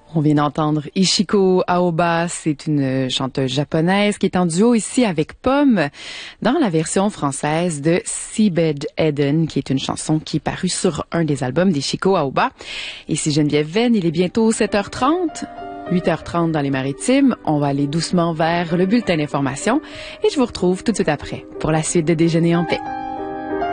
On vient d'entendre Ichiko Aoba, c'est une chanteuse japonaise qui est en duo ici avec Pomme dans la version française de Seabed Eden, qui est une chanson qui est parue sur un des albums d'Ichiko Aoba. Ici Geneviève Venn, il est bientôt 7h30. 8h30 dans les Maritimes. On va aller doucement vers le bulletin d'information et je vous retrouve tout de suite après pour la suite de Déjeuner en paix.